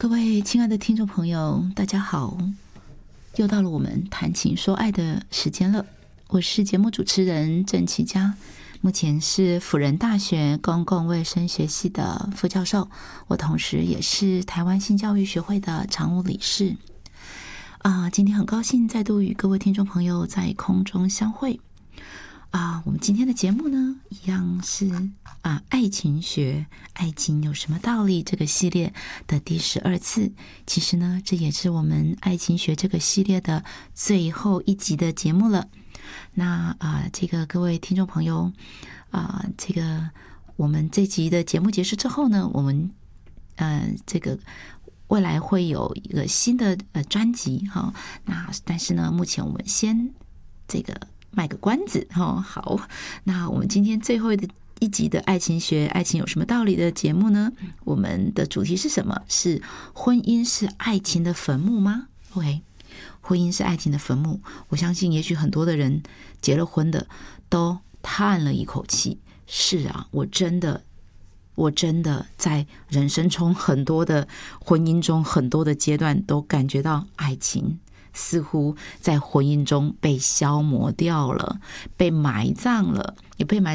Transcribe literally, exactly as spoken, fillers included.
各位亲爱的听众朋友，大家好，又到了我们谈情说爱的时间了。我是节目主持人郑琪佳，目前是辅仁大学公共卫生学系的副教授，我同时也是台湾性教育学会的常务理事。啊、呃，今天很高兴再度与各位听众朋友在空中相会。啊、呃，我们今天的节目呢，一样是啊、呃，爱情学，爱情有什么道理这个系列的第十二次。其实呢，这也是我们爱情学这个系列的最后一集的节目了。那啊、呃，这个各位听众朋友啊、呃，这个我们这集的节目结束之后呢，我们呃这个。未来会有一个新的呃专辑哈、哦，那但是呢，目前我们先这个卖个关子哈、哦。好，那我们今天最后的一集的爱情学，爱情有什么道理的节目呢？我们的主题是什么？是婚姻是爱情的坟墓吗 ？OK， 婚姻是爱情的坟墓。我相信，也许很多的人结了婚的都叹了一口气。是啊，我真的。我真的在人生中很多的婚姻中很多的阶段都感觉到爱情似乎在婚姻中被消磨掉了，被埋葬了，也被埋